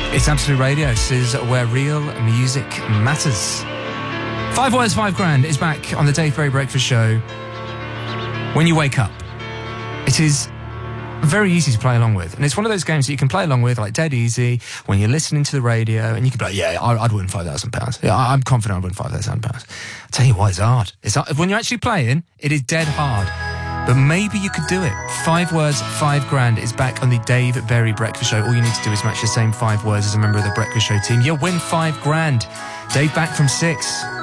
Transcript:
It's Absolute Radio. This is where real music matters. 5 Words, 5 Grand is back on the Dave Berry Breakfast Show. When you wake up, it is very easy to play along with. And it's one of those games that you can play along with, like dead easy, when you're listening to the radio, and you can be like, yeah, I'd win £5,000. Yeah, I'm confident I'd win £5,000. I'll tell you what, it's hard. It's hard. When you're actually playing, it is dead hard. But maybe you could do it. 5 Words, 5 Grand is back on the Dave Berry Breakfast Show. All you need to do is match the same 5 words as a member of the Breakfast Show team. You'll win 5 grand. Dave back from 6.